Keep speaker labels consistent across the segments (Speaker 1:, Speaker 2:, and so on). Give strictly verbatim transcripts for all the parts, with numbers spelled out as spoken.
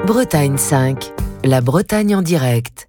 Speaker 1: Bretagne cinq, la Bretagne en direct.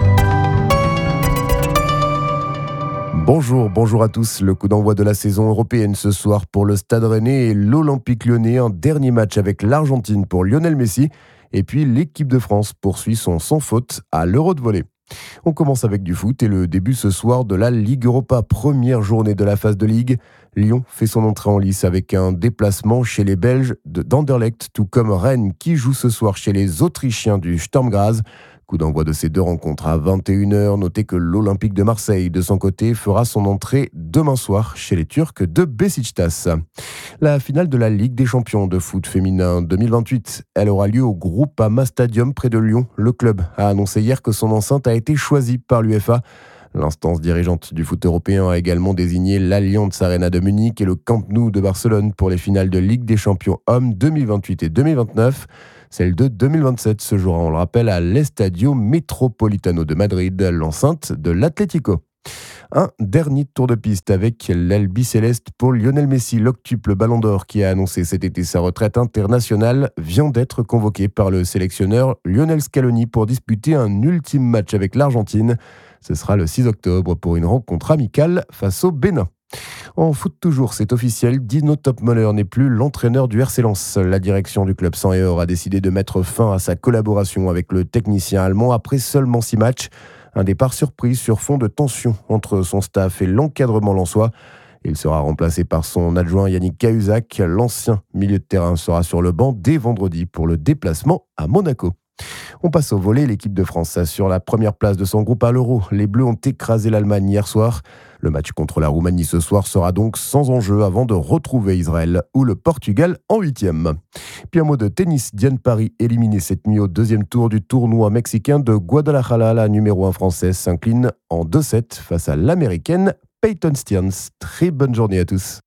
Speaker 2: Bonjour, bonjour à tous. Le coup d'envoi de la saison européenne ce soir pour le Stade Rennais et l'Olympique Lyonnais. Un dernier match avec l'Argentine pour Lionel Messi. Et puis l'équipe de France poursuit son sans faute à l'Euro de volley. On commence avec du foot et le début ce soir de la Ligue Europa. Première journée de la phase de Ligue. Lyon fait son entrée en lice avec un déplacement chez les Belges de d'Anderlecht, tout comme Rennes qui joue ce soir chez les Autrichiens du Sturm Graz. Coup d'envoi de ces deux rencontres à vingt et une heures. Notez que l'Olympique de Marseille, de son côté, fera son entrée demain soir chez les Turcs de Beşiktaş. La finale de la Ligue des champions de foot féminin deux mille vingt-huit, elle aura lieu au Groupama Stadium près de Lyon. Le club a annoncé hier que son enceinte a été choisie par l'UEFA. L'instance dirigeante du foot européen a également désigné l'Allianz Arena de Munich et le Camp Nou de Barcelone pour les finales de Ligue des champions hommes deux mille vingt-huit et deux mille vingt-neuf. Celle de deux mille vingt-sept se jouera, on le rappelle, à l'Estadio Metropolitano de Madrid, l'enceinte de l'Atlético. Un dernier tour de piste avec l'aile bicéleste pour Lionel Messi, l'octuple Ballon d'Or qui a annoncé cet été sa retraite internationale, vient d'être convoqué par le sélectionneur Lionel Scaloni pour disputer un ultime match avec l'Argentine. Ce sera le six octobre pour une rencontre amicale face au Bénin. En foot toujours, c'est officiel, Dino Topmöller n'est plus l'entraîneur du R C Lens. La direction du club sang et or a décidé de mettre fin à sa collaboration avec le technicien allemand après seulement six matchs. Un départ surprise sur fond de tension entre son staff et l'encadrement lensois. Il sera remplacé par son adjoint Yannick Cahuzac. L'ancien milieu de terrain sera sur le banc dès vendredi pour le déplacement à Monaco. On passe au volley. L'équipe de France assure la première place de son groupe à l'Euro. Les Bleus ont écrasé l'Allemagne hier soir. Le match contre la Roumanie ce soir sera donc sans enjeu avant de retrouver Israël ou le Portugal en huitième. Puis un mot de tennis. Diane Paris, éliminée cette nuit au deuxième tour du tournoi mexicain de Guadalajara. La numéro un française s'incline en deux sept face à l'américaine Peyton Stearns. Très bonne journée à tous.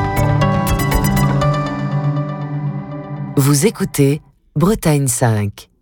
Speaker 1: Vous écoutez Bretagne cinq.